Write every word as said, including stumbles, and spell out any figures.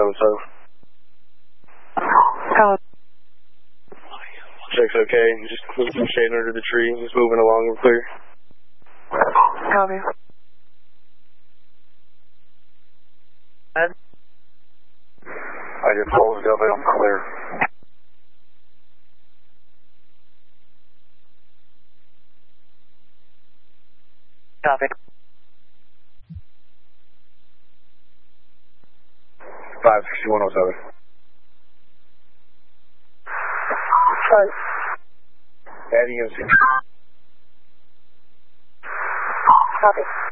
one oh seven. Hello. Check's okay. Just moving some shade under the tree. Just moving along. We're clear. Copy. Ed? I just closed up it. I'm clear. Copy. five sixty-one oh seven. Sorry. Adding in six. Copy.